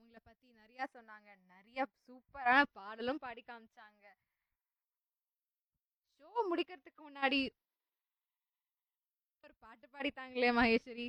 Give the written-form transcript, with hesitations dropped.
அவங்கள பத்தி நிறைய சொன்னாங்க. நிறைய சூப்பரான பாடலும் பாடி காமிச்சாங்க. ஷோ முடிக்கிறதுக்கு முன்னாடி ஒரு பாட்டு பாடித்தாங்களே மகேஸ்வரி.